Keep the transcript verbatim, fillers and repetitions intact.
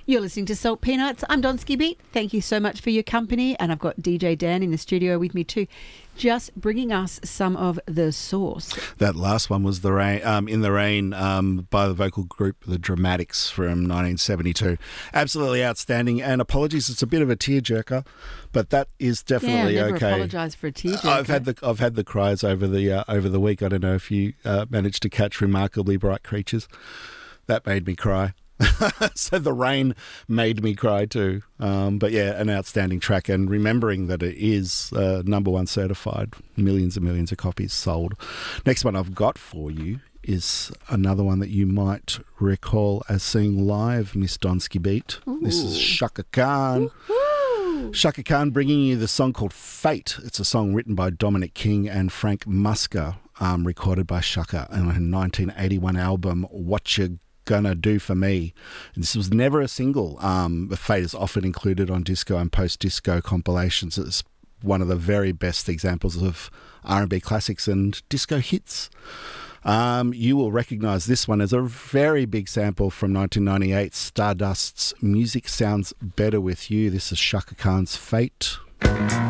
You're listening to Salt Peanuts. I'm Donsky Beat. Thank you so much for your company. And I've got D J Dan in the studio with me too, just bringing us some of the sauce. That last one was the rain, um, In the Rain um, by the vocal group The Dramatics from nineteen seventy-two. Absolutely outstanding. And apologies, it's a bit of a tearjerker, but that is definitely yeah, I never okay. apologise for a tearjerker. I've had the I've had the cries over the uh, over the week. I don't know if you uh, managed to catch Remarkably Bright Creatures. That made me cry. So The Rain made me cry too. Um, but yeah, an outstanding track, and remembering that it is uh, number one certified, millions and millions of copies sold. Next one I've got for you is another one that you might recall as seeing live, Miss Donsky Beat. Ooh. This is Chaka Khan. Woo-hoo! Chaka Khan bringing you the song called Fate. It's a song written by Dominic King and Frank Musker, um, recorded by Chaka on her nineteen eighty-one album What You Gonna Do For Me. And this was never a single. Um, Fate is often included on disco and post-disco compilations. It's one of the very best examples of R and B classics and disco hits. Um, you will recognise this one as a very big sample from nineteen ninety-eight, Stardust's Music Sounds Better With You. This is Chaka Khan's Fate.